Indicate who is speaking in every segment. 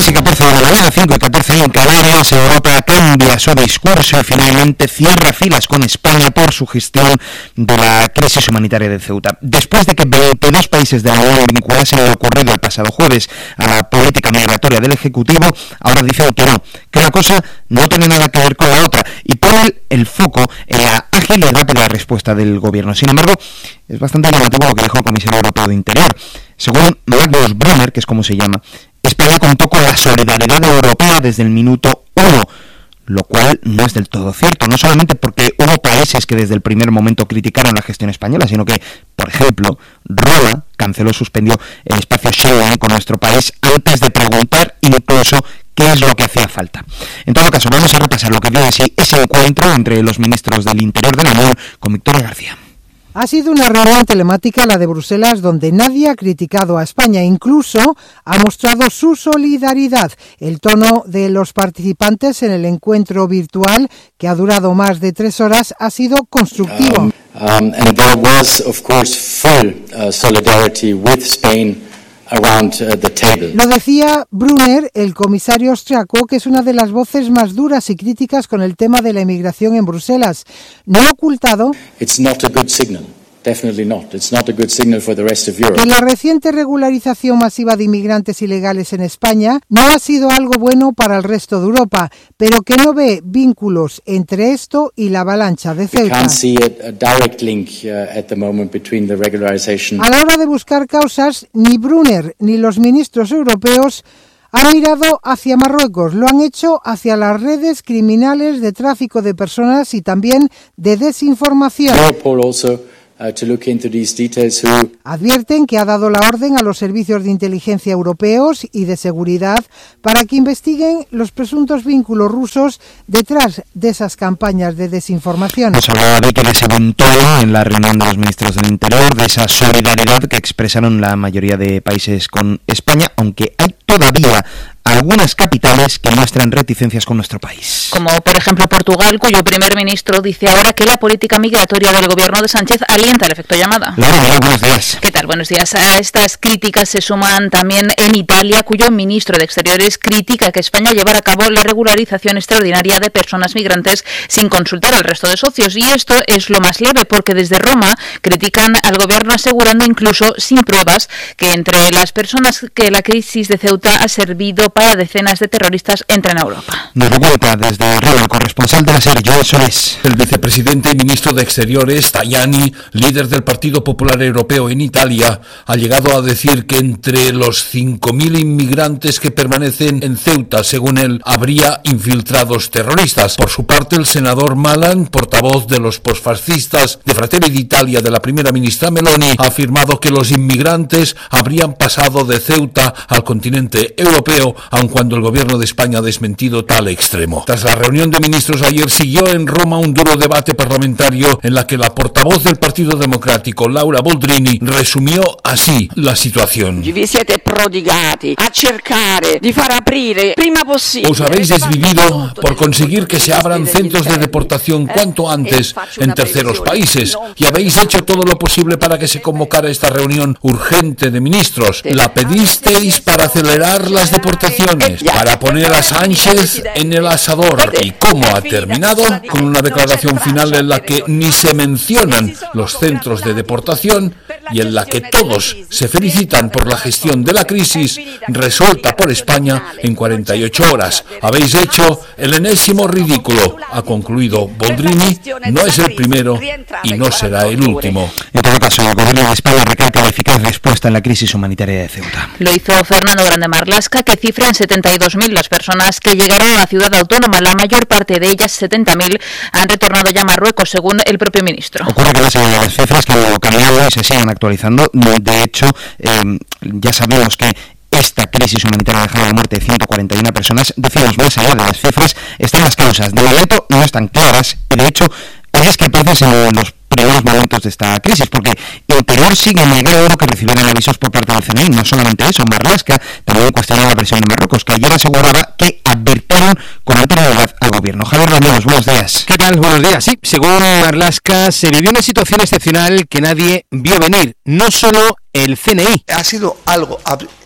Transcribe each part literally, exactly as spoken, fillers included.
Speaker 1: seis y catorce de la mañana, cinco y catorce en Canarias. Europa cambia su discurso y finalmente cierra filas con España por su gestión de la crisis humanitaria de Ceuta. Después de que veintidós países de la Unión vinculasen lo ocurrido el pasado jueves a la política migratoria del Ejecutivo, ahora dicen que no, que una cosa no tiene nada que ver con la otra y ponen el foco en la ágil y rápida respuesta del Gobierno. Sin embargo, es bastante llamativo lo que dijo el comisario europeo de Interior. Según Magnus Brunner, que es como se llama, España contó con la solidaridad europea desde el minuto uno, lo cual no es del todo cierto, no solamente porque hubo países que desde el primer momento criticaron la gestión española, sino que, por ejemplo, Roma canceló, suspendió el espacio Schengen con nuestro país antes de preguntar incluso qué es lo que hacía falta. En todo caso, vamos a repasar lo que dio de sí ese encuentro entre los ministros del Interior de la Unión con Victoria García.
Speaker 2: Ha sido una reunión telemática la de Bruselas donde nadie ha criticado a España, incluso ha mostrado su solidaridad. El tono de los participantes en el encuentro virtual, que ha durado más de tres horas, ha sido constructivo.
Speaker 3: Um, um, and there was, of course, full uh, solidarity with Spain around uh, the table.
Speaker 2: Lo decía Brunner, el comisario austriaco, que es una de las voces más duras y críticas con el tema de la inmigración en Bruselas. No ha ocultado
Speaker 3: It's not a good signal. Definitely not. It's not a good signal for the rest of Europe.
Speaker 2: que la reciente regularización masiva de inmigrantes ilegales en España no ha sido algo bueno para el resto de Europa, pero que no ve vínculos entre esto y la avalancha de Ceuta.
Speaker 3: Can't see a, a direct link uh, at the moment between the regularization.
Speaker 2: A la hora de buscar causas, ni Brunner ni los ministros europeos han mirado hacia Marruecos, lo han hecho hacia las redes criminales de tráfico de personas y también de desinformación.
Speaker 3: Europol also Uh, to look into these details who...
Speaker 2: Advierten que ha dado la orden a los servicios de inteligencia europeos y de seguridad para que investiguen los presuntos vínculos rusos detrás de esas campañas de desinformación.
Speaker 1: Nos hablaba de que ese buen tono en la reunión de los ministros del Interior, de esa solidaridad que expresaron la mayoría de países con España, aunque hay todavía algunas capitales que muestran reticencias con nuestro país.
Speaker 4: Como por ejemplo Portugal, cuyo primer ministro dice ahora que la política migratoria del gobierno de Sánchez alienta el efecto llamada.
Speaker 1: Laura, buenos días.
Speaker 4: ¿Qué tal? Buenos días. A estas críticas se suman también en Italia, cuyo ministro de Exteriores critica que España llevara a cabo la regularización extraordinaria de personas migrantes sin consultar al resto de socios. Y esto es lo más leve, porque desde Roma critican al gobierno asegurando, incluso sin pruebas, que entre las personas que la crisis de Ceuta ha servido para decenas de terroristas entran a Europa.
Speaker 1: Nos lo cuenta desde Roma el corresponsal de la serie, Joel Solés.
Speaker 5: El vicepresidente y ministro de Exteriores, Tajani, líder del Partido Popular Europeo en Italia, ha llegado a decir que entre los cinco mil inmigrantes que permanecen en Ceuta, según él, habría infiltrados terroristas. Por su parte, el senador Malan, portavoz de los posfascistas de Fratelli d'Italia de la primera ministra Meloni, ha afirmado que los inmigrantes habrían pasado de Ceuta al continente europeo, aun cuando el gobierno de España ha desmentido tal extremo. Tras la reunión de ministros ayer, siguió en Roma un duro debate parlamentario en la que la portavoz del Partido Democrático, Laura Boldrini, resumió así la situación.
Speaker 6: Vi siete prodigati a cercare di far aprire prima possibile.
Speaker 5: Os habéis desvivido por conseguir que se abran centros de deportación cuanto antes en terceros países y habéis hecho todo lo posible para que se convocara esta reunión urgente de ministros. La pedisteis para acelerar las deportaciones, para poner a Sánchez en el asador. ¿Y cómo ha terminado? Con una declaración final en la que ni se mencionan los centros de deportación y en la que todos se felicitan por la gestión de la crisis resuelta por España en cuarenta y ocho horas. Habéis hecho el enésimo ridículo, ha concluido Boldrini. No es el primero y no será el último.
Speaker 1: En todo caso, el gobierno de España recalca la eficaz respuesta en la crisis humanitaria de Ceuta.
Speaker 4: Lo hizo Fernando Grande Marlaska, que cifra en setenta y dos mil las personas que llegaron a la ciudad autónoma. La mayor parte de ellas, setenta mil, han retornado ya a Marruecos, según el propio ministro.
Speaker 1: Ocurre que las, las cifras que han cambiado y se siguen actualizando. De hecho, eh, ya sabemos que esta crisis humanitaria ha dejado la muerte de ciento cuarenta y una personas. Decimos, más allá de las cifras, están las causas. De momento no están claras y, de hecho, hay discrepancias en los primeros momentos de esta crisis, porque Interior sigue negando que recibieran avisos por parte del C N I. No solamente eso, Marlaska también cuestionó la presión de Marruecos, que ayer aseguraba que advirtieron con anterioridad al gobierno. Javier Ramírez, buenos días.
Speaker 7: ¿Qué tal? Buenos días. Sí, según Marlaska, se vivió una situación excepcional que nadie vio venir. No solo el C N I.
Speaker 8: Ha sido algo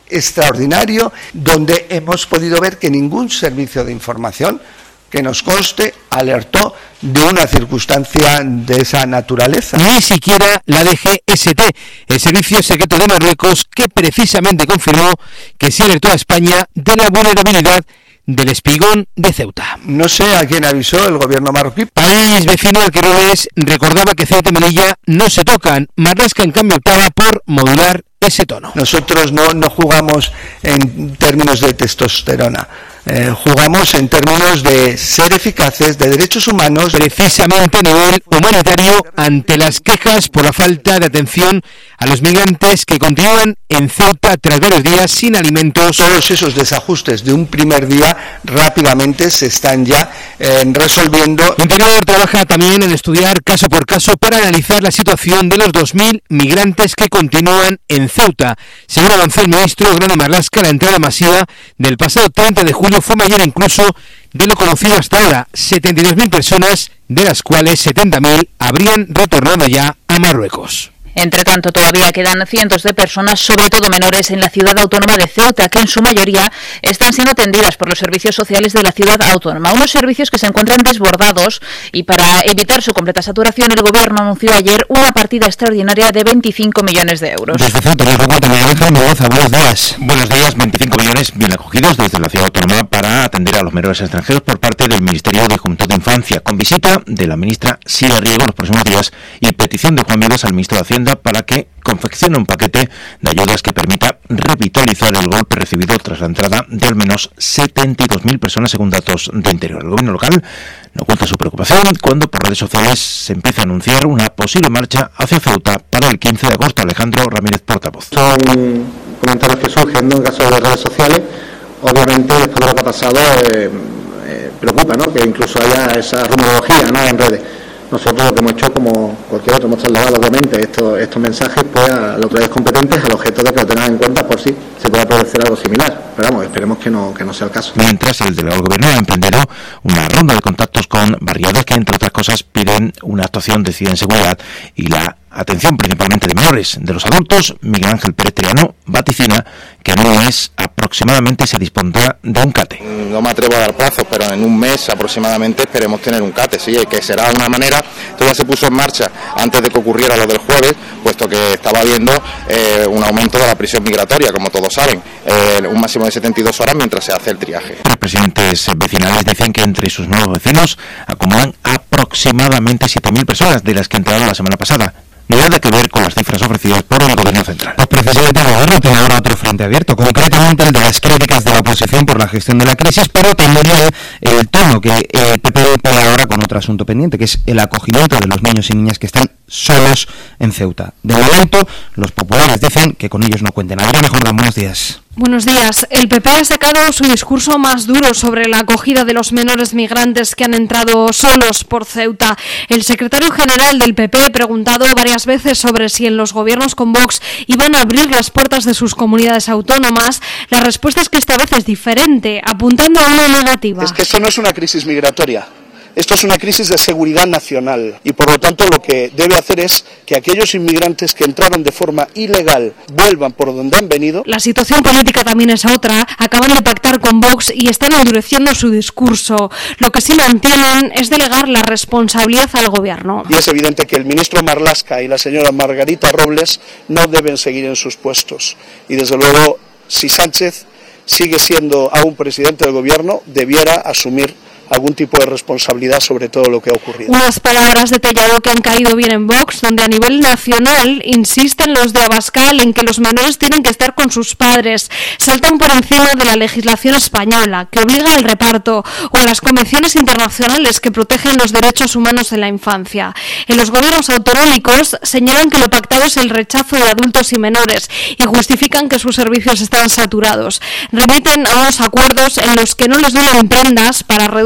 Speaker 8: extraordinario donde hemos podido ver que ningún servicio de información que nos conste alertó de una circunstancia de esa naturaleza.
Speaker 7: Ni siquiera la D G S T, el Servicio Secreto de Marruecos, que precisamente confirmó que se alertó a España de la vulnerabilidad del espigón de Ceuta.
Speaker 8: No sé a quién avisó el gobierno marroquí.
Speaker 7: País vecino al que Robles recordaba que Ceuta y Melilla no se tocan. Marlaska, en cambio, optaba por modular ese tono.
Speaker 8: Nosotros no, no jugamos en términos de testosterona. Eh, jugamos en términos de ser eficaces, de derechos humanos.
Speaker 7: Precisamente a nivel humanitario, ante las quejas por la falta de atención a los migrantes que continúan en Ceuta tras varios días sin alimentos.
Speaker 8: Todos esos desajustes de un primer día rápidamente se están ya eh, resolviendo.
Speaker 7: Interior trabaja también en estudiar caso por caso para analizar la situación de los dos mil migrantes que continúan en Ceuta. Según avanzó el ministro Grande Marlaska, la entrada masiva del pasado treinta de julio fue mayor incluso de lo conocido hasta ahora, setenta y dos mil personas, de las cuales setenta mil habrían retornado ya a Marruecos.
Speaker 4: Entre tanto, todavía quedan cientos de personas, sobre todo menores, en la ciudad autónoma de Ceuta, que en su mayoría están siendo atendidas por los servicios sociales de la ciudad autónoma. Unos servicios que se encuentran desbordados y para evitar su completa saturación, el Gobierno anunció ayer una partida extraordinaria de veinticinco millones de euros.
Speaker 1: Desde Ceuta nos lo cuenta Miguel Ángel Mendoza. Buenos días.
Speaker 9: Buenos días. veinticinco millones bien acogidos desde la ciudad autónoma para atender a los menores extranjeros por parte del Ministerio de Juventud de Infancia, con visita de la ministra Sira Riego los próximos días y petición de Juan Vives al ministro de Hacienda para que confeccione un paquete de ayudas que permita revitalizar el golpe recibido tras la entrada de al menos setenta y dos mil personas, según datos de Interior. El gobierno local no oculta su preocupación cuando por redes sociales se empieza a anunciar una posible marcha hacia Ceuta para el quince de agosto. Alejandro Ramírez, portavoz.
Speaker 10: Son comentarios que surgen, ¿no?, en caso de las redes sociales. Obviamente, después de lo que ha pasado, eh, eh, preocupa, ¿no?, que incluso haya esa rumorología, ¿no?, en redes. Nosotros lo que hemos hecho, como cualquier otro, hemos trasladado obviamente estos, estos mensajes pues a las autoridades competentes al objeto de que lo tengan en cuenta por si se pueda producir algo similar. Pero vamos, esperemos que no, que no sea el caso.
Speaker 9: Mientras, el delegado del Gobierno ha emprendido una ronda de contactos con barriadas que, entre otras cosas, piden una actuación decidida en seguridad y la atención principalmente de menores. De los adultos, Miguel Ángel Pérez Triano vaticina que en un mes aproximadamente se dispondrá de un CATE.
Speaker 11: No me atrevo a dar plazos, pero en un mes aproximadamente esperemos tener un CATE, sí, que será una manera. Esto ya se puso en marcha antes de que ocurriera lo del jueves, puesto que estaba habiendo eh, un aumento de la prisión migratoria, como todos saben, eh, un máximo de setenta y dos horas mientras se hace el triaje.
Speaker 9: Los presidentes vecinales dicen que entre sus nuevos vecinos acumulan aproximadamente siete mil personas, de las que entraron la semana pasada. Nada que ver con las cifras ofrecidas por el Gobierno central.
Speaker 1: Pues precisamente el Gobierno tiene ahora otro frente abierto, concretamente el de las críticas de la oposición por la gestión de la crisis, pero también el, el tono que el P P pone ahora con otro asunto pendiente, que es el acogimiento de los niños y niñas que están solos en Ceuta. De momento, los populares dicen que con ellos no cuenten. Adriana Jordán, buenos días.
Speaker 12: Buenos días. El P P ha sacado su discurso más duro sobre la acogida de los menores migrantes que han entrado solos por Ceuta. El secretario general del P P ha preguntado varias veces sobre si en los gobiernos con Vox iban a abrir las puertas de sus comunidades autónomas. La respuesta es que esta vez es diferente, apuntando a una negativa.
Speaker 13: Es que esto no es una crisis migratoria. Esto es una crisis de seguridad nacional y, por lo tanto, lo que debe hacer es que aquellos inmigrantes que entraron de forma ilegal vuelvan por donde han venido.
Speaker 12: La situación política también es otra. Acaban de pactar con Vox y están endureciendo su discurso. Lo que sí mantienen es delegar la responsabilidad al Gobierno.
Speaker 13: Y es evidente que el ministro Marlaska y la señora Margarita Robles no deben seguir en sus puestos. Y, desde luego, si Sánchez sigue siendo aún presidente del Gobierno, debiera asumir algún tipo de responsabilidad sobre todo lo que ha ocurrido.
Speaker 12: Unas palabras de Tellado que han caído bien en Vox, donde a nivel nacional insisten los de Abascal en que los menores tienen que estar con sus padres, saltan por encima de la legislación española que obliga al reparto o a las convenciones internacionales que protegen los derechos humanos en la infancia. En los gobiernos autonómicos señalan que lo pactado es el rechazo de adultos y menores y justifican que sus servicios están saturados. Remiten a unos acuerdos en los que no les duelen prendas para reducir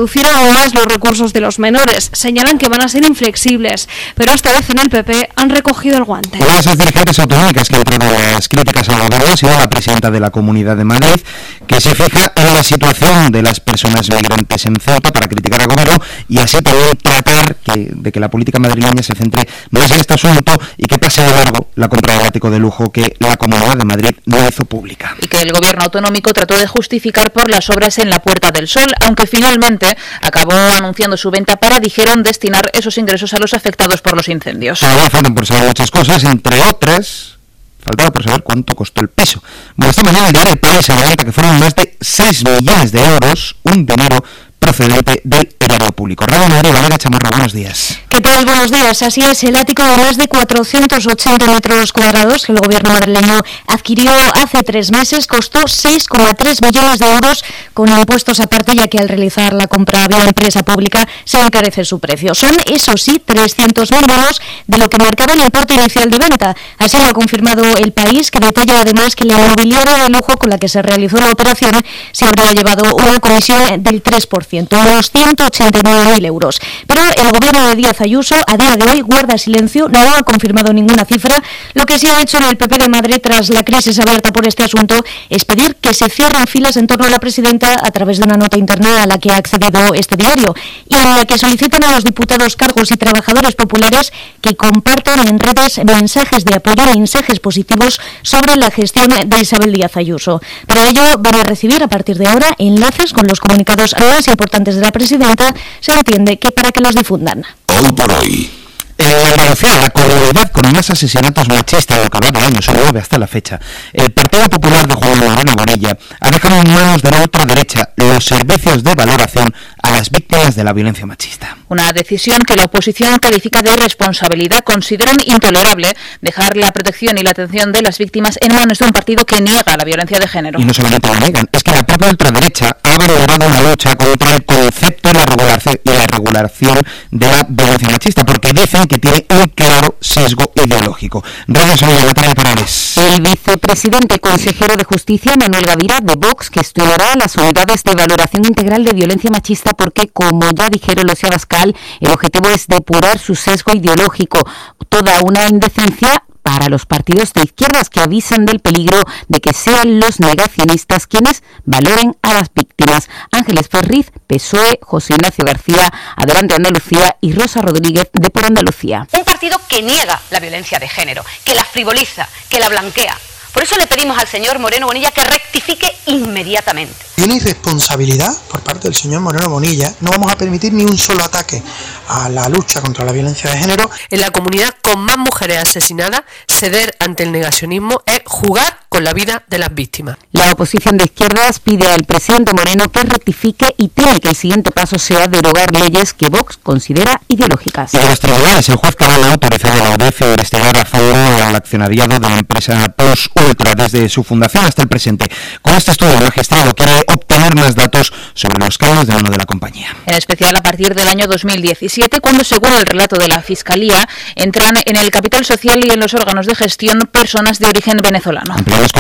Speaker 12: reducir aún más los recursos de los menores. Señalan que van a ser inflexibles, pero esta vez en el P P han recogido el guante.
Speaker 1: Una de esas dirigentes autonómicas que ha entrado las críticas al gobierno ha sido la presidenta de la Comunidad de Madrid, que se fija en la situación de las personas migrantes en Ceuta para criticar al gobierno y así también tratar que, de que la política madrileña se centre más en este asunto y que pase de largo la compra del ático de lujo que la Comunidad de Madrid no hizo pública.
Speaker 4: Y que el gobierno autonómico trató de justificar por las obras en la Puerta del Sol, aunque finalmente acabó anunciando su venta para, dijeron, destinar esos ingresos a los afectados por los incendios.
Speaker 1: Todavía faltan por saber muchas cosas, entre otras, faltaba por saber cuánto costó el piso. Bueno, esta mañana el diario El País adelanta que fueron más de seis millones de euros, un dinero procedente del erario público. Radio Madrid, Valeria Chamarra, buenos días.
Speaker 14: ¿Qué tal? Buenos días. Así es, el ático de más de cuatrocientos ochenta metros cuadrados que el gobierno madrileño adquirió hace tres meses costó seis coma tres millones de euros con impuestos aparte, ya que al realizar la compra vía empresa pública se encarece su precio. Son, eso sí, trescientos mil euros de lo que marcaba el importe inicial de venta. Así lo ha confirmado El País, que detalla además que la inmobiliaria de lujo con la que se realizó la operación se habría llevado una comisión del tres por ciento, unos ciento ochenta y nueve mil euros. Pero el gobierno de Díaz Ayuso a día de hoy guarda silencio, no ha confirmado ninguna cifra. Lo que sí ha hecho en el P P de Madrid tras la crisis abierta por este asunto es pedir que se cierren filas en torno a la presidenta a través de una nota interna a la que ha accedido este diario y en la que solicitan a los diputados, cargos y trabajadores populares que compartan en redes mensajes de apoyo e mensajes positivos sobre la gestión de Isabel Díaz Ayuso. Para ello van a recibir a partir de ahora enlaces con los comunicados más importantes de la presidenta. Se entiende que para que los difundan.
Speaker 15: Hoy por hoy.
Speaker 1: En Andalucía, la comunidad con más asesinatos machistas en lo que va del año, son nueve hasta la fecha. El Partido Popular de Juan Moreno Bonilla ha dejado en manos de la ultraderecha los servicios de valoración a las víctimas de la violencia machista.
Speaker 4: Una decisión que la oposición califica de irresponsabilidad. Consideran intolerable dejar la protección y la atención de las víctimas en manos de un partido que niega la violencia de género.
Speaker 1: Y no solamente lo niegan, es que la propia ultraderecha ha valorado una lucha contra el concepto y la regulación, y la regulación de la violencia machista, porque dicen que tiene un claro sesgo ideológico. Radio Sevilla, Natalia Parales.
Speaker 16: El vicepresidente consejero de Justicia, Manuel Gavira, de Vox, que estudiará las unidades de valoración integral de violencia machista porque, como ya dijeron los Abascal, el objetivo es depurar su sesgo ideológico. Toda una indecencia para los partidos de izquierdas que avisan del peligro de que sean los negacionistas quienes valoren a las víctimas. Ángeles Ferriz, P S O E, José Ignacio García, Adelante Andalucía y Rosa Rodríguez, de Por Andalucía.
Speaker 17: Un partido que niega la violencia de género, que la frivoliza, que la blanquea. Por eso le pedimos al señor Moreno Bonilla que rectifique inmediatamente.
Speaker 18: Y una irresponsabilidad por parte del señor Moreno Bonilla. No vamos a permitir ni un solo ataque a la lucha contra la violencia de género.
Speaker 19: En la comunidad con más mujeres asesinadas, ceder ante el negacionismo es jugar con la vida de las víctimas.
Speaker 16: La oposición de izquierdas pide al presidente Moreno que rectifique y teme que el siguiente paso sea derogar leyes que Vox considera ideológicas.
Speaker 1: Y en los tribunales, el juez Cabal ha autorizado a la audiencia a investigar a fondo al accionariado de la empresa Plus Ultra desde su fundación hasta el presente. Con este estudio, el magistrado quiere obtener más datos sobre los cambios de mano de la compañía.
Speaker 4: En especial a partir del año dos mil diecisiete, cuando, según el relato de la Fiscalía, entran en el capital social y en los órganos de gestión personas de origen venezolano.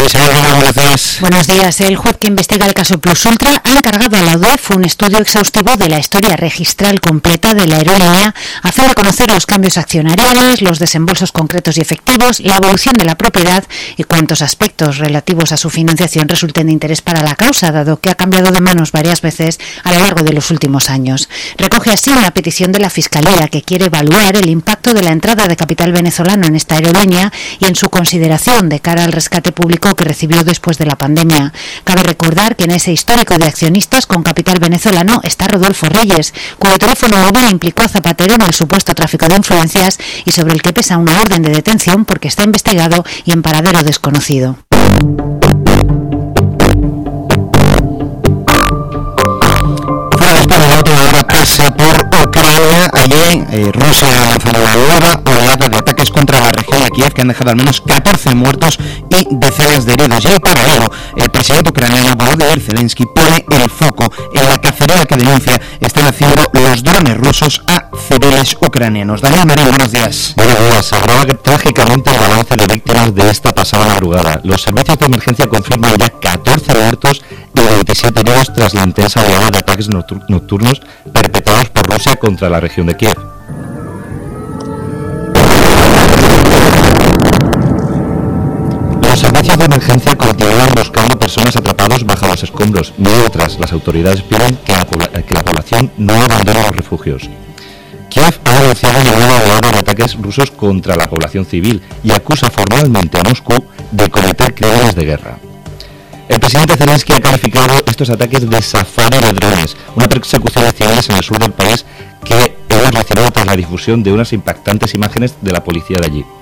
Speaker 14: Buenos días. El juez que investiga el caso Plus Ultra ha encargado a la U D E F un estudio exhaustivo de la historia registral completa de la aerolínea, a fin de conocer los cambios accionariales, los desembolsos concretos y efectivos, la evolución de la propiedad y cuántos aspectos relativos a su financiación resulten de interés para la causa, dado que ha cambiado de manos varias veces a lo largo de los últimos años. Recoge así una petición de la Fiscalía que quiere evaluar el impacto de la entrada de capital venezolano en esta aerolínea y en su consideración de cara al rescate público que recibió después de la pandemia. Cabe recordar que en ese histórico de accionistas con capital venezolano está Rodolfo Reyes, cuyo teléfono móvil implicó a Zapatero en el supuesto tráfico de influencias y sobre el que pesa una orden de detención porque está investigado y en paradero desconocido.
Speaker 1: La última hora pasa por Ucrania. Allí eh, Rusia ha lanzado la nueva oleada de ataques contra la región. Aquí Kiev que han dejado al menos catorce muertos y decenas de heridos. Y en paralelo, el presidente ucraniano Volodymyr Zelensky pone el foco en la cacería que denuncia están haciendo los drones rusos a civiles ucranianos. Daniel Marín, buenos días.
Speaker 15: Buenos días. Se agrava trágicamente el balance de víctimas de esta pasada madrugada. Los servicios de emergencia confirman ya catorce muertos y veintisiete heridos tras la intensa oleada de ataques nocturnos perpetrados por Rusia contra la región de Kiev. Los servicios de emergencia continúan buscando personas atrapadas bajo los escombros, mientras las autoridades piden que la, que la población no abandone los refugios. Kiev ha denunciado una nueva oleada de ataques rusos contra la población civil y acusa formalmente a Moscú de cometer crímenes de guerra. El presidente Zelensky ha calificado estos ataques de safari de drones, una persecución de civiles en el sur del país que hemos recibido tras la difusión de unas impactantes imágenes de la policía de allí.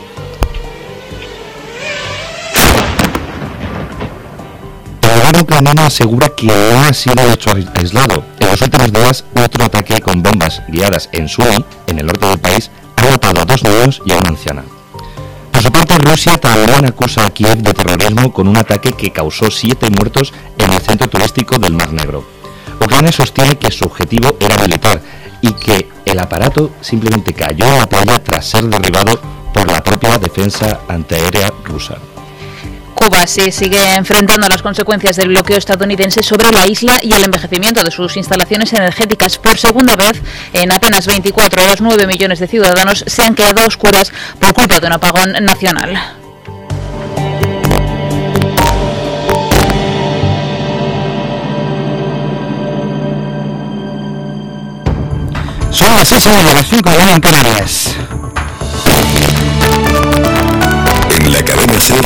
Speaker 15: El gobierno ucraniano asegura que no ha sido un hecho aislado. En los últimos días, otro ataque con bombas guiadas en Sumy, en el norte del país, ha matado a dos niños y a una anciana. Por su parte, Rusia también acusa a Kiev de terrorismo con un ataque que causó siete muertos en el centro turístico del Mar Negro. Ucrania sostiene que su objetivo era militar y que el aparato simplemente cayó en la playa tras ser derribado por la propia defensa antiaérea rusa.
Speaker 4: Cuba se sigue enfrentando a las consecuencias del bloqueo estadounidense sobre la isla y el envejecimiento de sus instalaciones energéticas. Por segunda vez, en apenas veinticuatro horas, nueve millones de ciudadanos se han quedado a oscuras por culpa de un apagón nacional.
Speaker 1: Son las seis de las cinco de la mañana en Canarias.
Speaker 20: En la cadena SER,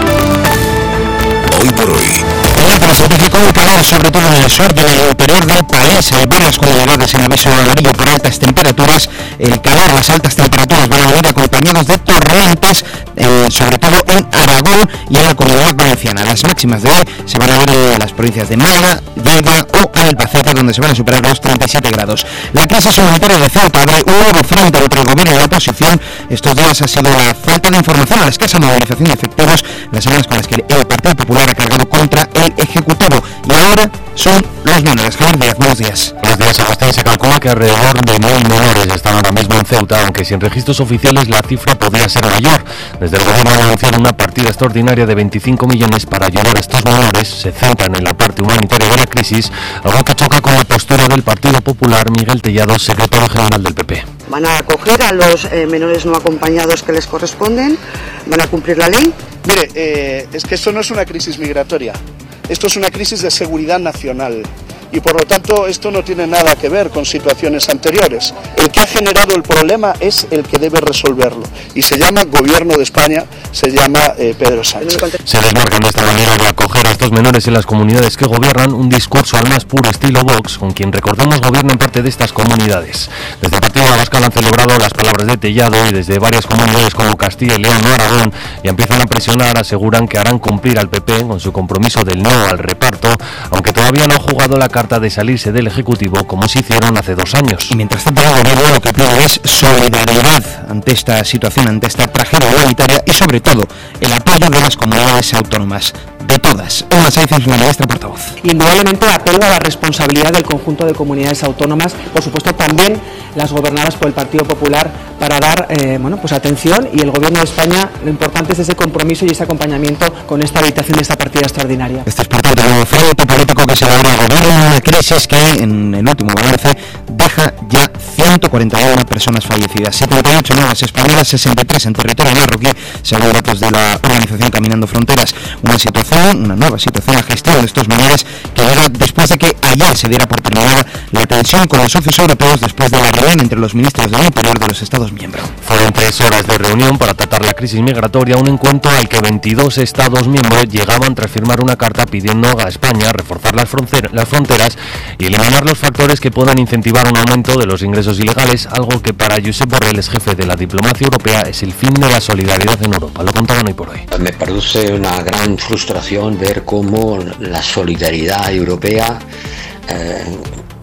Speaker 20: hoy por hoy.
Speaker 1: Se certificó el calor, sobre todo en el sur y en el interior del país. Hay varias comunidades en aviso amarillo por altas temperaturas. El calor, las altas temperaturas van a venir acompañadas de tormentas, eh, sobre todo en Aragón y en la Comunidad Valenciana. Las máximas de hoy se van a ver en las provincias de Málaga, Lleida o Albacete, donde se van a superar los treinta y siete grados. La crisis humanitaria de Ceuta abre un nuevo frente entre el gobierno y la oposición. Estos días ha sido la falta de información, la escasa movilización de efectivos, las semanas con las que el Partido Popular ha cargado contra el Ejecutivo. Y ahora son los menores. Javier Díaz, buenos días.
Speaker 15: Buenos días, Agustín. Se calcula que alrededor de mil menores están ahora mismo en Ceuta, aunque sin registros oficiales la cifra podría ser mayor. Desde el gobierno han anunciado una partida extraordinaria de veinticinco millones para ayudar a estos menores. Se centran en la parte humanitaria de la crisis, algo que choca con la postura del Partido Popular. Miguel Tellado, secretario general del P P.
Speaker 21: Van a acoger a los eh, menores no acompañados que les corresponden, van a cumplir la ley.
Speaker 13: Mire, eh, es que esto no es una crisis migratoria. Esto es una crisis de seguridad nacional y por lo tanto esto no tiene nada que ver con situaciones anteriores. El que ha generado el problema es el que debe resolverlo y se llama Gobierno de España, se llama eh, Pedro Sánchez.
Speaker 15: Se desmarcan de esta manera de acoger a estos menores en las comunidades que gobiernan, un discurso al más puro estilo Vox, con quien recordemos gobiernan parte de estas comunidades. Desde el Partido Abascal han celebrado las palabras de Tellado y desde varias comunidades como Castilla y León o Aragón ya empiezan a presionar, aseguran que harán cumplir al P P con su compromiso del no al reparto, aunque todavía no ha jugado la carta de salirse del Ejecutivo como se hicieron hace dos años.
Speaker 1: Y mientras tanto, el gobierno lo que pide es solidaridad ante esta situación, ante esta tragedia humanitaria y sobre todo el apoyo de las comunidades autónomas, de todas. Una Sáenz, la ministra portavoz.
Speaker 22: Indudablemente apelo a la responsabilidad del conjunto de comunidades autónomas, por supuesto también las gobernadas por el Partido Popular, para dar eh, bueno, pues atención, y el Gobierno de España, lo importante es ese compromiso y ese acompañamiento con esta habilitación de esta partida extraordinaria.
Speaker 1: Este es parte del nuevo frente político que se elabora el gobierno en una crisis que en el último balance deja ya ciento cuarenta y una personas fallecidas, setenta y ocho nuevas españolas, sesenta y tres en territorio marroquí, según datos de la organización Caminando Fronteras. Una situación, una nueva situación a gestión de estos menores que llega después de que ayer se diera por terminada la tensión con los socios europeos después de la reunión entre los ministros del Interior de los Estados miembros.
Speaker 15: Fueron tres horas de reunión para tratar la crisis migratoria, un encuentro al que veintidós Estados miembros llegaban tras firmar una carta pidiendo a España reforzar las, fronter- las fronteras y eliminar los factores que puedan incentivar un aumento de los ingresos ilegales, algo que para Josep Borrell, jefe de la diplomacia europea, es el fin de la solidaridad en Europa. Lo contaban hoy por hoy.
Speaker 23: Me produce una gran frustración ver cómo la solidaridad europea eh,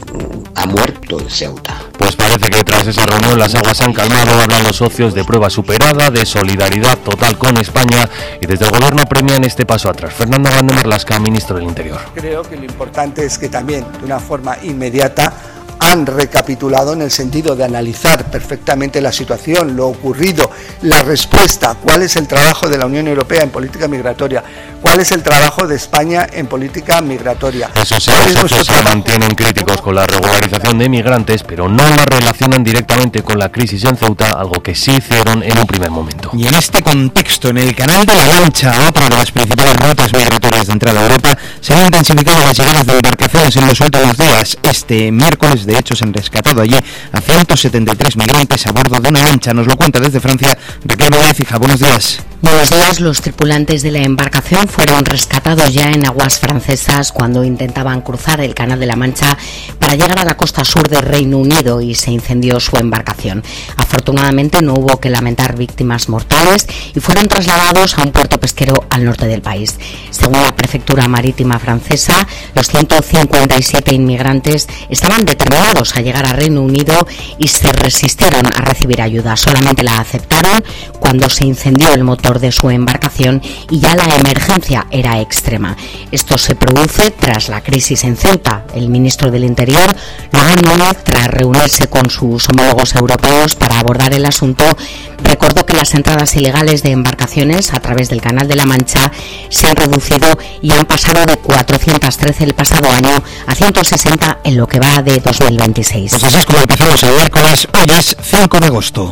Speaker 23: ha muerto el Ceuta.
Speaker 2: Pues parece que tras esa reunión las aguas se han calmado, hablan los socios de prueba superada, de solidaridad total con España, y desde el gobierno premian este paso atrás. Fernando Grande Marlaska, ministro del Interior.
Speaker 8: Creo que lo importante es que también, de una forma inmediata, han recapitulado en el sentido de analizar perfectamente la situación, lo ocurrido, la respuesta, cuál es el trabajo de la Unión Europea en política migratoria, cuál es el trabajo de España en política migratoria.
Speaker 2: Eso sí, los socios se mantienen críticos con la regularización de inmigrantes, pero no la relacionan directamente con la crisis en Ceuta, algo que sí hicieron en un primer momento.
Speaker 1: Y en este contexto, en el Canal de la Mancha, otra de las principales rutas migratorias de entrada a Europa, se han intensificado las llegadas de embarcaciones en los últimos días. Este miércoles, de hecho, se han rescatado allí a ciento setenta y tres migrantes a bordo de una lancha. Nos lo cuenta desde Francia Raquel Rodríguez. Buenos días.
Speaker 3: Buenos días. Los tripulantes de la embarcación fueron rescatados ya en aguas francesas cuando intentaban cruzar el Canal de la Mancha para llegar a la costa sur del Reino Unido y se incendió su embarcación. Afortunadamente no hubo que lamentar víctimas mortales y fueron trasladados a un puerto pesquero al norte del país. Según la prefectura marítima francesa, los ciento cincuenta y siete inmigrantes estaban determinados a llegar al Reino Unido y se resistieron a recibir ayuda. Solamente la aceptaron cuando se incendió el motor de su embarcación y ya la emergencia era extrema. Esto se produce tras la crisis en Ceuta. El ministro del Interior, Logan Núñez, tras reunirse con sus homólogos europeos para abordar el asunto, recordó que las entradas ilegales de embarcaciones a través del Canal de la Mancha se han reducido y han pasado de cuatrocientos trece el pasado año a ciento sesenta en lo que va de dos mil veintiséis.
Speaker 1: Pues así es como empezamos el miércoles. Hoy es cinco de agosto.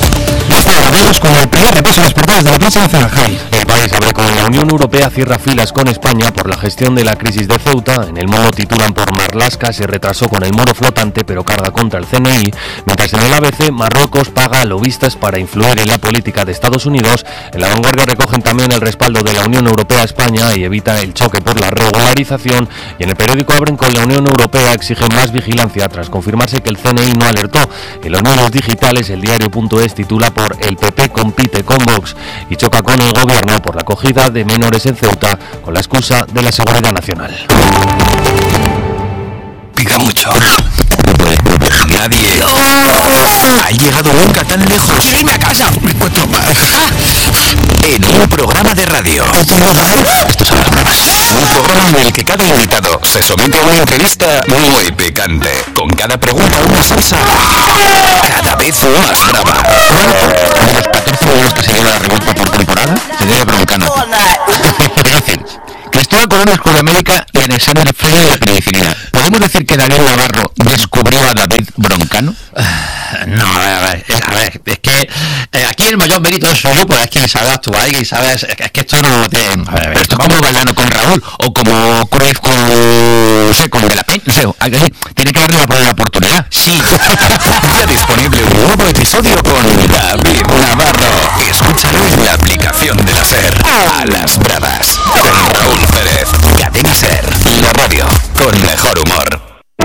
Speaker 1: Vamos con el primer repaso de las portadas de la prensa nacional. Javi.
Speaker 2: El país abre con la Unión Europea cierra filas con España por la gestión de la crisis de Ceuta. En el Mundo titulan por Marlaska se retrasó con el muro flotante pero carga contra el C N I, mientras en el A B C Marruecos paga a lobistas para influir en la política de Estados Unidos. En La Vanguardia recogen también el respaldo de la Unión Europea a España y evita el choque por la regularización, y en el periódico abren con la Unión Europea exige más vigilancia tras confirmarse que el C N I no alertó. En los medios digitales el diario.es titula por el P P compite con Vox y choca con el gobierno por la acogida de menores en Ceuta con la excusa de la seguridad nacional.
Speaker 20: Pica mucho. No puedes proteger a nadie. Oh, ha llegado nunca tan lejos. ¡Irme a casa! Me encuentro mal. En un programa de radio. Esto es las bromas. Un programa en el que cada invitado se somete a una entrevista muy picante. Con cada pregunta una salsa cada vez más brava.
Speaker 9: De los catorce minutos que se lleva la revuelta por temporada, se debe Broncano. Gracias. Cristóbal Colón descubrió América y Alexander Fleming la penicilina. ¿Podemos decir que David Navarro descubrió a David Broncano?
Speaker 6: No, a ver, a ver, a ver, es que eh, aquí el mayor mérito es suyo, pues es quien sabe actuar y sabe, es, es que esto no tiene...
Speaker 9: A ver, a ver, esto es como Valdano con Raúl, o como Cruyff con, no sé, con De La Peña, no sé, alguien tiene que darle una oportunidad.
Speaker 20: Sí, ya disponible un nuevo episodio con David Navarro. Escúchalo en la aplicación de la SER. A las bravas, con Raúl Pérez. Cadena SER, la radio con mejor humor.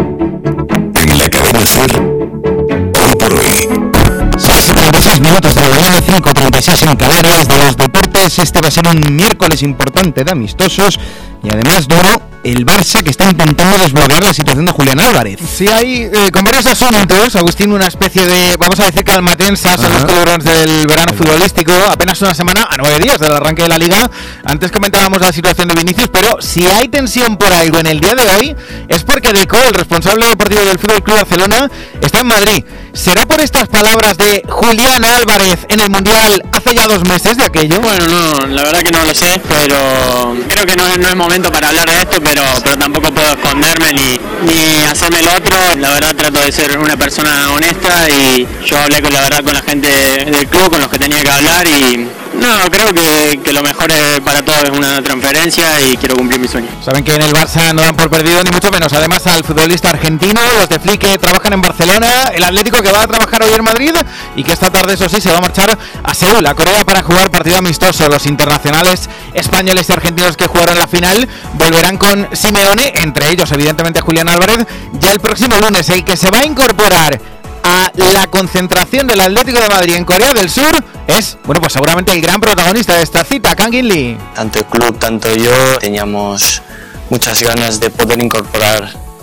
Speaker 20: En la cadena SER, hoy por hoy.
Speaker 1: seis y treinta y seis minutos de la mañana, cinco y treinta y seis en Canarias. De los deportes, este va a ser un miércoles importante de amistosos y además duro. El Barça, que está intentando desbloquear la situación de Julián Álvarez.
Speaker 7: Sí, hay eh, con varios asuntos, Agustín, una especie de, vamos a decir, calmatensas a los colores del verano futbolístico. Apenas una semana, a nueve días del arranque de la Liga. Antes comentábamos la situación de Vinicius, pero si hay tensión por algo en el día de hoy, es porque Deco, el responsable deportivo del Fútbol Club Barcelona, está en Madrid. ¿Será por estas palabras de Julián Álvarez en el Mundial hace ya dos meses de aquello?
Speaker 24: Bueno, no, la verdad que no lo sé, pero creo que no es, no es momento para hablar de esto, pero, pero tampoco puedo esconderme ni, ni hacerme el otro. La verdad trato de ser una persona honesta y yo hablé con la verdad con la gente del club, con los que tenía que hablar y no, creo que, que lo mejor es para todos es una transferencia y quiero cumplir mi sueño.
Speaker 7: Saben que en el Barça no dan por perdido ni mucho menos. Además al futbolista argentino, los de Flick que trabajan en Barcelona, el Atlético que va a trabajar hoy en Madrid y que esta tarde, eso sí, se va a marchar a Seúl, a Corea, para jugar partido amistoso. Los internacionales españoles y argentinos que jugaron la final volverán con Simeone, entre ellos evidentemente Julián Álvarez, ya el próximo lunes. El que se va a incorporar a la concentración del Atlético de Madrid en Corea del Sur es, bueno, pues seguramente el gran protagonista de esta cita, Kang In Lee.
Speaker 25: Tanto el club, tanto yo, teníamos muchas ganas de poder incorporar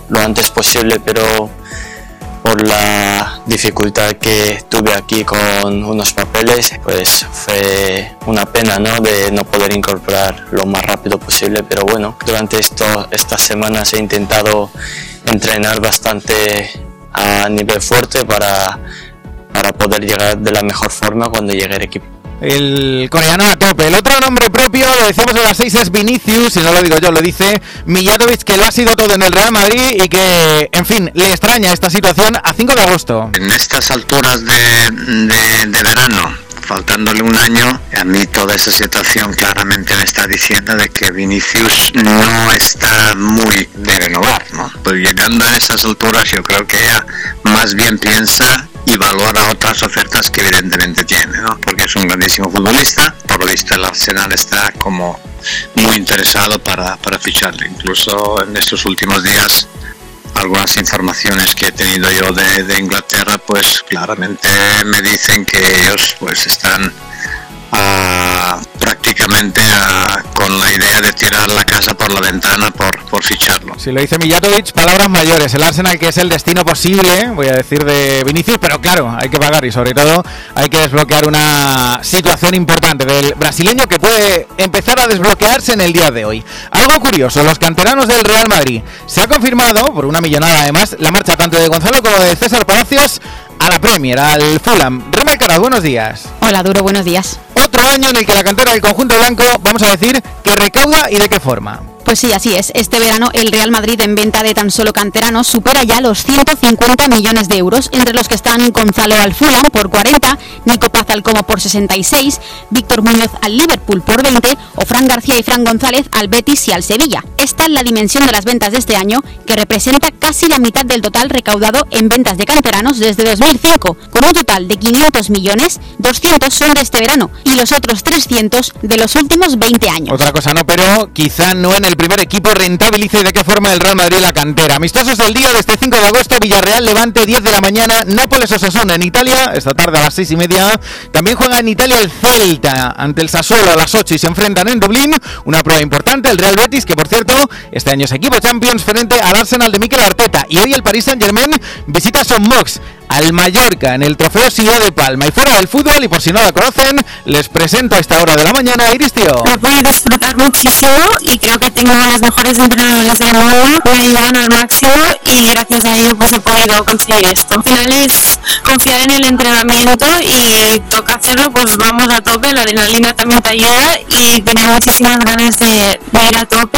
Speaker 24: lo antes posible, pero por la dificultad que tuve aquí con unos papeles, pues fue una pena, ¿no?, de no poder incorporar lo más rápido posible, pero bueno, durante esto, estas semanas he intentado entrenar bastante a nivel fuerte para, para poder llegar de la mejor forma cuando llegue el equipo.
Speaker 1: El coreano a tope. El otro nombre propio, lo decíamos a las seis, es Vinicius, y no lo digo yo, lo dice Mijatovic, que lo ha sido todo en el Real Madrid y que, en fin, le extraña esta situación a cinco de agosto.
Speaker 5: En estas alturas de, de, de verano, faltándole un año, a mí toda esa situación claramente me está diciendo de que Vinicius no está muy de renovar, ¿no? Pues llegando a esas alturas yo creo que ella más bien piensa y valora otras ofertas que evidentemente tiene, ¿no? Porque es un grandísimo futbolista, por lo visto el Arsenal está como muy interesado para, para ficharle, incluso en estos últimos días algunas informaciones que he tenido yo de, de Inglaterra pues claramente me dicen que ellos pues están uh, prácticamente uh, con la idea de tirar la casa por la ventana por, por ficharlo.
Speaker 1: Si lo dice Mijatovic, palabras mayores. El Arsenal, que es el destino posible, voy a decir, de Vinicius, pero claro, hay que pagar y sobre todo hay que desbloquear una situación importante del brasileño que puede empezar a desbloquearse en el día de hoy. Algo curioso, los canteranos del Real Madrid. Se ha confirmado, por una millonada además, la marcha tanto de Gonzalo como de César Palacios a la Premier, al Fulham. Roma Alcaraz, buenos días.
Speaker 10: Hola, Duro, buenos días.
Speaker 1: Otro año en el que la cantera del conjunto blanco, vamos a decir, que recauda y de qué forma.
Speaker 10: Pues sí, así es. Este verano el Real Madrid, en venta de tan solo canteranos, supera ya los ciento cincuenta millones de euros, entre los que están Gonzalo al Fulham por cuarenta, Nico Paz al Como por sesenta y seis, Víctor Muñoz al Liverpool por veinte o Fran García y Fran González al Betis y al Sevilla. Esta es la dimensión de las ventas de este año, que representa casi la mitad del total recaudado en ventas de canteranos desde dos mil cinco. Con un total de quinientos millones, doscientos son de este verano y los otros trescientos de los últimos veinte años.
Speaker 1: Otra cosa no, pero quizá no en el primer equipo rentabilice de qué forma el Real Madrid la cantera. Amistosos del día de este cinco de agosto, Villarreal Levante, diez de la mañana, Nápoles Osasuna en Italia, esta tarde a las seis y media. También juega en Italia el Celta ante el Sassuolo a las ocho y se enfrentan en Dublín. Una prueba importante, el Real Betis, que por cierto, este año es equipo Champions frente al Arsenal de Mikel Arteta. Y hoy el Paris Saint-Germain visita Son Mox al Mallorca en el Trofeo Ciudad de Palma. Y fuera del fútbol, y por si no la conocen, les presento a esta hora de la mañana a Iris Tío.
Speaker 11: La voy a disfrutar muchísimo y creo que tengo a los mejores entrenadores del mundo, me ayudan al máximo y gracias a ello pues he podido conseguir esto. Al final es confiar en el entrenamiento y toca hacerlo, pues vamos a tope, la adrenalina también te ayuda y tenía muchísimas ganas de, de ir a tope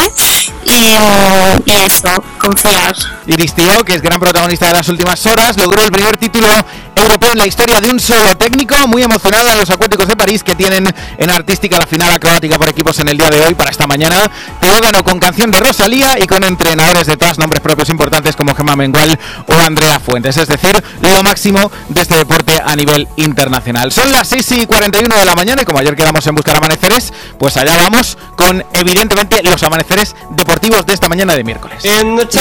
Speaker 11: y, y eso, confiar.
Speaker 1: Iris Tío, que es gran protagonista de las últimas horas, logró el primer título europeo en la historia de un solo técnico, muy emocionada a los acuáticos de París, que tienen en artística la final acrobática por equipos en el día de hoy. Para esta mañana te órgano con canción de Rosalía y con entrenadores detrás, nombres propios importantes como Gemma Mengual o Andrea Fuentes, es decir, lo máximo de este deporte a nivel internacional. Son las seis y cuarenta y uno de la mañana y como ayer quedamos en buscar amaneceres, pues allá vamos con evidentemente los amaneceres deportivos de esta mañana de miércoles. In the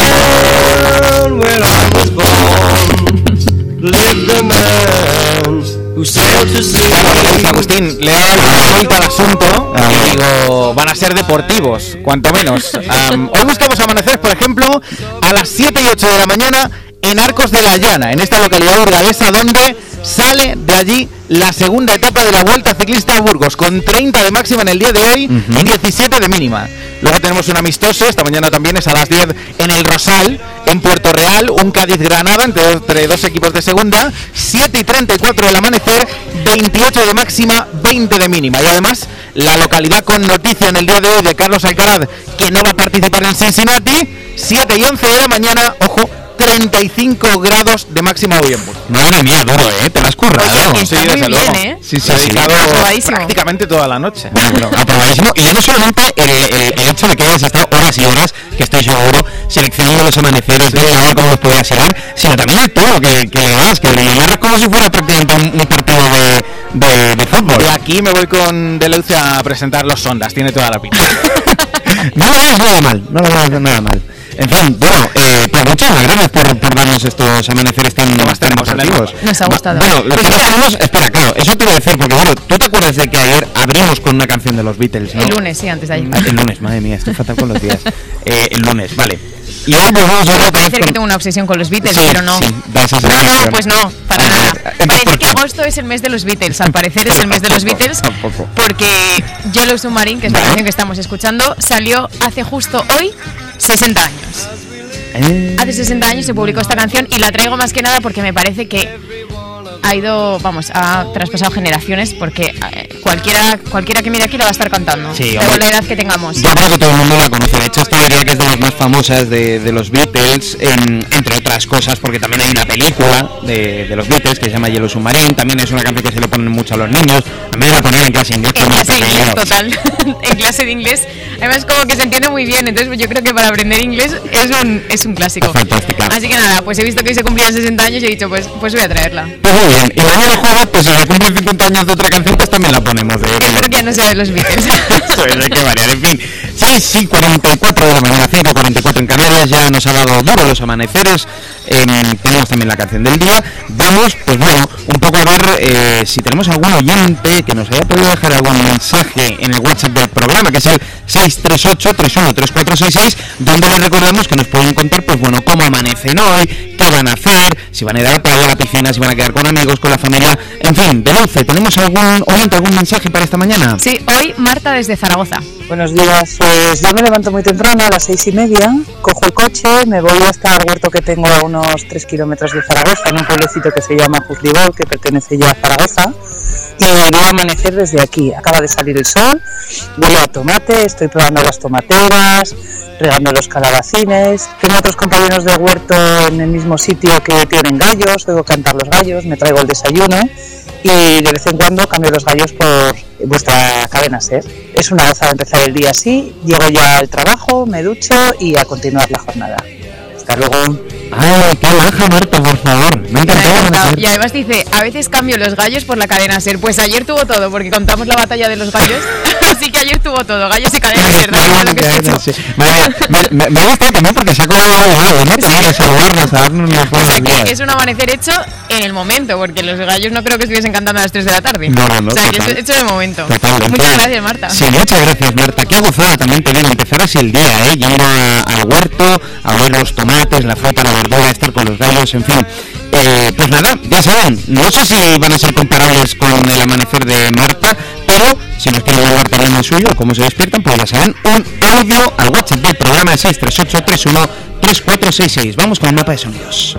Speaker 1: town where I was born, lived the man who sailed to sea. Agustín, le da la vuelta al asunto y digo, van a ser deportivos, cuanto menos. Um, hoy buscamos amaneceres, por ejemplo, a las siete y ocho de la mañana en Arcos de la Llana, en esta localidad burgalesa, donde sale de allí la segunda etapa de la Vuelta Ciclista a Burgos, con treinta de máxima en el día de hoy uh-huh. y diecisiete de mínima. Luego tenemos un amistoso, esta mañana también es a las diez en el Rosal, en Puerto Real, un Cádiz-Granada entre, entre dos equipos de segunda, siete y treinta y cuatro del amanecer, veintiocho de máxima, veinte de mínima. Y además, la localidad con noticia en el día de hoy de Carlos Alcaraz, que no va a participar en Cincinnati, siete y once de la mañana, ojo, treinta y cinco grados de máxima hoy en Burgos.
Speaker 9: Madre mía, Duro, ¿eh? Te la has currado.
Speaker 10: Oye,
Speaker 1: sí,
Speaker 10: está
Speaker 1: desde
Speaker 10: muy
Speaker 1: luego.
Speaker 10: bien, ¿eh?
Speaker 1: Sí, sí, sí, sí, prácticamente toda la noche.
Speaker 9: Bueno, bueno, aprobadísimo. Y ya no solamente el, el, el hecho de que hayas estado horas y horas, que estoy seguro, seleccionando los amaneceres, de la hora como los podías llegar, sino también el tono que, que le das, que le llamas como si fuera prácticamente un, un partido de, de, de fútbol.
Speaker 1: De aquí me voy con Deleuze a presentar los sondas, tiene toda la pinta.
Speaker 9: No lo veas nada mal, no lo veas nada mal.
Speaker 1: En fin, bueno, eh, pues muchas gracias por, por darnos estos amaneceres tan demostrativos.
Speaker 4: Nos ha gustado.
Speaker 1: Bueno, lo que hacemos, espera, claro, eso te voy a decir, porque bueno, tú te acuerdas de que ayer abrimos con una canción de los Beatles, ¿no?
Speaker 4: El lunes, sí, antes de ayer.
Speaker 1: El lunes, madre mía, estoy fatal con los días. Eh, el lunes, vale. Y hoy pues vamos a
Speaker 4: ver. Parece con... que tengo una obsesión con los Beatles,
Speaker 1: sí,
Speaker 4: pero no.
Speaker 1: Sí, da esa
Speaker 4: no, no, pues no, para nada. Parece que agosto es el mes de los Beatles, al parecer es el mes de los Beatles, porque Yellow Submarine, que es la canción que estamos escuchando, salió hace justo hoy sesenta años.
Speaker 1: Eh...
Speaker 4: Hace sesenta años se publicó esta canción y la traigo más que nada porque me parece que ha ido, vamos, ha traspasado generaciones, porque eh, cualquiera cualquiera que mire aquí la va a estar cantando,
Speaker 1: sí,
Speaker 4: de la edad que tengamos.
Speaker 1: Yo creo que todo el mundo la conoce. De hecho, esta diría que es de las más famosas de, de los Beatles, en, entre otras cosas, porque también hay una película de, de los Beatles que se llama Yellow Submarine. También es una canción que se le ponen mucho a los niños. A mí me la ponían en clase de inglés.
Speaker 4: En clase de inglés, total. En clase de inglés. Además, como que se entiende muy bien. Entonces, yo creo que para aprender inglés es un, es un clásico.
Speaker 1: Es fantástica.
Speaker 4: Así que nada, pues he visto que hoy se cumplían sesenta años y he dicho, pues, pues voy a traerla.
Speaker 1: Pues muy bien. Y mañana jueves, pues si se cumplen cincuenta años de otra canción, pues también la ponemos. De,
Speaker 4: que creo que ya no sea de los Beatles.
Speaker 1: Pues hay que variar. En fin, seis y cuarenta y cuatro de la mañana, cinco y cuarenta y cuatro en Canarias. Ya nos ha dado duro los amaneceres. Eh, tenemos también la canción del día. Vamos, pues bueno, un poco a ver eh, si tenemos algún oyente que nos haya podido dejar algún mensaje en el WhatsApp del programa, que es el seis tres ocho, tres uno tres cuatro seis seis, donde les recordamos que nos pueden contar, pues bueno, cómo amanecen hoy, qué van a hacer, si van a ir a la playa, a la piscina, si van a quedar con amigos, con la familia, en fin, de Dulce, ¿tenemos algún oyente, algún mensaje para esta mañana?
Speaker 4: Sí, hoy Marta desde Zaragoza.
Speaker 12: Buenos días, pues yo me levanto muy temprano, a las seis y media, cojo el coche, me voy hasta el huerto que tengo a unos tres kilómetros de Zaragoza, en un pueblecito que se llama Juzlibol, que pertenece ya a Zaragoza, y voy a amanecer desde aquí. Acaba de salir el sol, voy a tomate, estoy probando las tomateras, regando los calabacines. Tengo otros compañeros de huerto en el mismo sitio que tienen gallos, oigo cantar los gallos, me traigo el desayuno y de vez en cuando cambio los gallos por vuestra cadena SER. Es una gozada empezar el día así, llego ya al trabajo, me ducho y a continuar la jornada. Hasta luego.
Speaker 1: ¡Ay, qué baja, Marta, por favor! Me ha encantado.
Speaker 4: Y además dice, a veces cambio los gallos por la cadena SER. Pues ayer tuvo todo, porque contamos la batalla de los gallos. Así que ayer tuvo todo, gallos y cadena SER. Lo que
Speaker 1: sí. Madre, me, me, me gusta también porque se ha colado algo, ¿no? Tenía que saludarnos, a darnos unos buenos
Speaker 4: o sea,
Speaker 1: días.
Speaker 4: Que es un amanecer hecho en el momento, porque los gallos no creo que estuviesen cantando a las tres de la tarde.
Speaker 1: No, no, no.
Speaker 4: O sea,
Speaker 1: total.
Speaker 4: que es hecho en el momento.
Speaker 1: Total,
Speaker 4: muchas gracias, Marta.
Speaker 1: Sí, muchas gracias, Marta. Qué gozada también te digo, empezar así el día, ¿eh? Yendo a, al huerto, a ver los tomates, la fruta, la verdura, estar con los gallos, en fin. Eh, pues nada, ya saben, no sé si van a ser comparables con el amanecer de Marta, pero si nos quieren hablar también el suyo, cómo se despiertan, pues ya saben, un audio al WhatsApp del programa de seis tres ocho, tres uno tres cuatro seis seis. Vamos con el mapa de sonidos.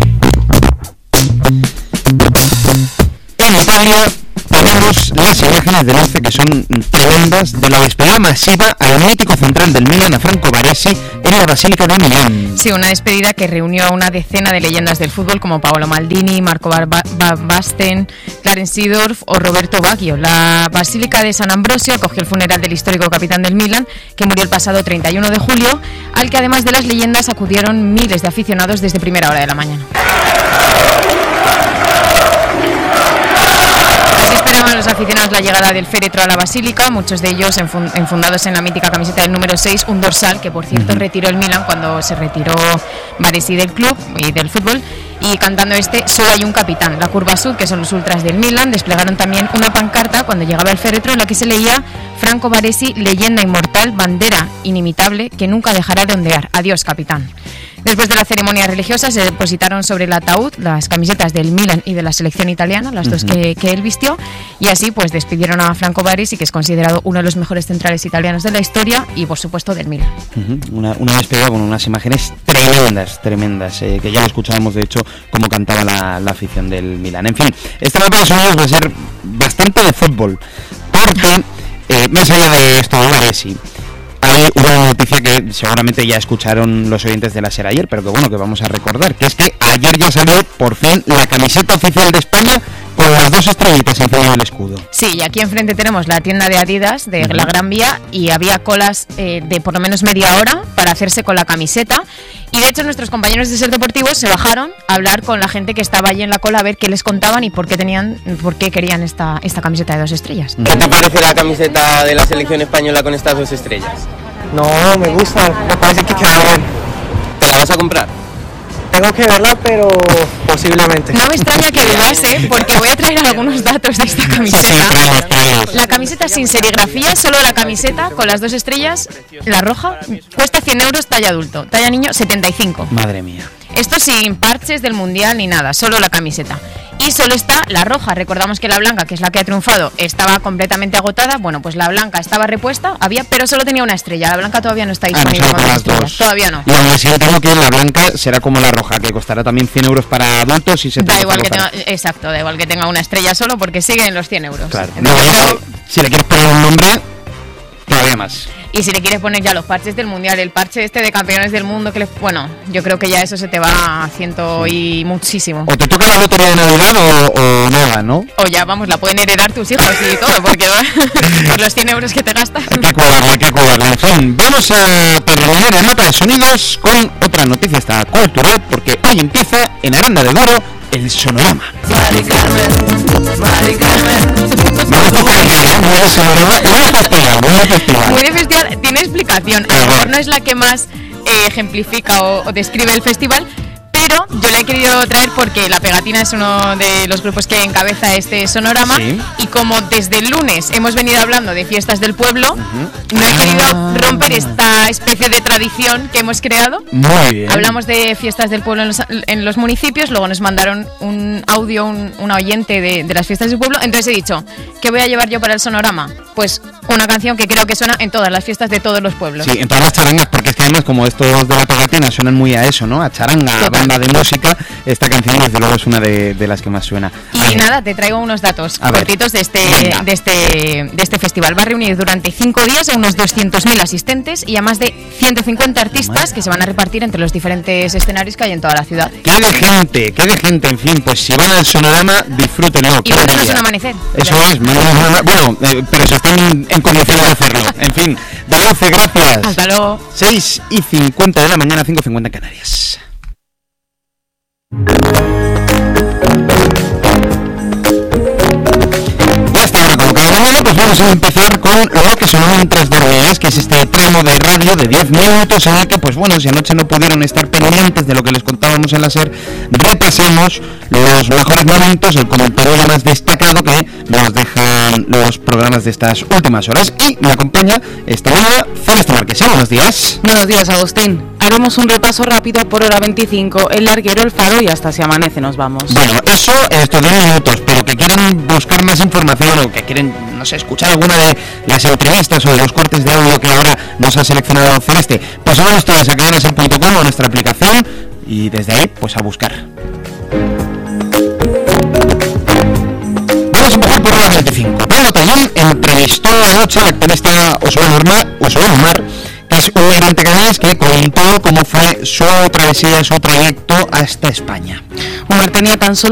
Speaker 1: En Italia tenemos las imágenes del once que son tremendas de la despedida masiva al mítico central del Milan, a Franco Baresi, en la Basílica de Milán.
Speaker 4: Sí, una despedida que reunió a una decena de leyendas del fútbol como Paolo Maldini, Marco Bar- Bar- Basten, Clarence Seedorf o Roberto Baggio. La Basílica de San Ambrosio acogió el funeral del histórico capitán del Milan, que murió el pasado treinta y uno de julio, al que además de las leyendas acudieron miles de aficionados desde primera hora de la mañana. Así esperaban los aficionados la llegada del féretro a la basílica, muchos de ellos enfund- enfundados en la mítica camiseta del número seis, un dorsal que por cierto retiró el Milan cuando se retiró Baresi del club y del fútbol, y cantando este Solo hay un capitán. La curva sud, que son los ultras del Milan, desplegaron también una pancarta cuando llegaba el féretro en la que se leía: Franco Baresi, leyenda inmortal, bandera inimitable que nunca dejará de ondear. Adiós, capitán. Después de la ceremonia religiosa se depositaron sobre el ataúd las camisetas del Milan y de la selección italiana, las dos que, que él vistió, y así pues despidieron a Franco Baresi, que es considerado uno de los mejores centrales italianos de la historia y por supuesto del Milan.
Speaker 1: Uh-huh. Una, una despedida con unas imágenes tremendas, tremendas, eh, que ya lo escuchábamos de hecho como cantaba la, la afición del Milan. En fin, este mapa de sonidos va a ser bastante de fútbol, porque eh, más allá de esto de Baresi, hay una noticia que seguramente ya escucharon los oyentes de la SER ayer, pero que bueno, que vamos a recordar, que es que ayer ya salió por fin la camiseta oficial de España con las dos estrellitas encima del escudo.
Speaker 4: Sí, y aquí enfrente tenemos la tienda de Adidas de uh-huh. la Gran Vía, y había colas eh, de por lo menos media hora para hacerse con la camiseta, y de hecho nuestros compañeros de SER Deportivos se bajaron a hablar con la gente que estaba allí en la cola a ver qué les contaban y por qué tenían, por qué querían esta, esta camiseta de dos estrellas.
Speaker 17: ¿Qué te parece la camiseta de la selección española con estas dos estrellas?
Speaker 18: No, me gusta, me parece que queda bien.
Speaker 2: vas a comprar?
Speaker 16: Tengo que verla, pero posiblemente.
Speaker 17: No me extraña que dudas, ¿eh? Porque voy a traer algunos datos de esta camiseta. La camiseta sin serigrafía, solo la camiseta con las dos estrellas, la roja, cuesta cien euros talla adulto, talla niño setenta y cinco.
Speaker 1: Madre mía.
Speaker 17: Esto sin parches del mundial ni nada, solo la camiseta. Y solo está la roja. Recordamos que la blanca, que es la que ha triunfado, estaba completamente agotada. Bueno, pues la blanca estaba repuesta, había, pero solo tenía una estrella. La blanca todavía no está disponible.
Speaker 1: Ah, no,
Speaker 17: con
Speaker 1: las dos.
Speaker 17: Todavía no.
Speaker 1: Y aún así tengo que la blanca será como la roja, que costará también cien euros para adultos y setenta
Speaker 17: Da igual que
Speaker 1: para...
Speaker 17: tenga, exacto, da igual que tenga una estrella solo porque sigue en los cien euros.
Speaker 1: Claro.
Speaker 17: Entonces,
Speaker 1: No,
Speaker 17: no,
Speaker 1: si le quieres poner un nombre, todavía más.
Speaker 17: y si le quieres poner ya los parches del mundial, el parche este de campeones del mundo, que le, bueno, yo creo que ya eso se te va a ciento y muchísimo.
Speaker 1: O te toca la lotería de Navidad o, o nada, ¿no?
Speaker 17: O ya, vamos, la pueden heredar tus hijos y todo, porque por los cien euros que te gastas.
Speaker 1: Hay que cuidarla, hay que cuidarla. En fin, vamos a terminar el mapa de sonidos con otra noticia esta cultural, porque hoy empieza en Aranda de Duero el Sonorama.
Speaker 18: Mari Carmen, Mari Carmen.
Speaker 17: Muy de festival, tiene explicación. A lo mejor no es la que más eh, ejemplifica o, o describe el festival, pero yo la he querido traer porque La Pegatina es uno de los grupos que encabeza este Sonorama. ¿Sí? Y como desde el lunes hemos venido hablando de fiestas del pueblo, uh-huh. no he querido romper esta especie de tradición que hemos creado.
Speaker 1: Muy bien.
Speaker 17: Hablamos de fiestas del pueblo en los, en los municipios, luego nos mandaron un audio, un, un oyente de, de las fiestas del pueblo, entonces he dicho, ¿qué voy a llevar yo para el Sonorama? Pues una canción que creo que suena en todas las fiestas de todos los pueblos.
Speaker 1: Sí, en todas las charangas, porque es que además como estos de La Pegatina suenan muy a eso, ¿no? A charanga, a banda de música, esta canción desde luego es una de, de las que más suena.
Speaker 17: Y nada, te traigo unos datos a cortitos ver. de este de este de este festival. Va a reunir durante cinco días a unos doscientos mil asistentes y a más de ciento cincuenta artistas que se van a repartir entre los diferentes escenarios que hay en toda la ciudad.
Speaker 1: ¡Qué de gente! ¡Qué de gente! En fin, pues si van al Sonorama, disfrútenlo.
Speaker 17: Y mañana es un amanecer.
Speaker 1: Eso es, mañana es un amanecer. Bueno, eh, pero si están en condiciones de hacerlo. En fin, Dulce, gracias.
Speaker 17: Hasta luego.
Speaker 1: seis y cincuenta de la mañana, cinco y cincuenta en Canarias. Y hasta ahora, como cada mañana, pues vamos a empezar con lo que son Mientras Dormías, que es este tramo de radio de diez minutos en el que, pues bueno, si anoche no pudieron estar pendientes de lo que les contábamos en la SER, repasamos los mejores momentos, el comentario más destacado que nos dejan los programas de estas últimas horas. Y me acompaña esta mañana Celeste Marquesa. Buenos días.
Speaker 19: Buenos días, Agustín. Haremos un repaso rápido por hora veinticinco, el larguero, el faro y hasta si amanece nos vamos.
Speaker 1: Bueno, eso en estos diez minutos, pero que quieran buscar más información o que quieren, no sé, escuchar alguna de las entrevistas o de los cortes de audio que ahora nos ha seleccionado Celeste, pues van ustedes a cadena ser punto com o nuestra aplicación y desde ahí, pues a buscar. Vamos a empezar por hora veinticinco. Pablo Tallón entrevistó anoche al activista Osorio Omar, Osorio Omar, que es un migrante canadiense que contó cómo fue su travesía, su trayecto hasta España.
Speaker 19: Omar tenía tan solo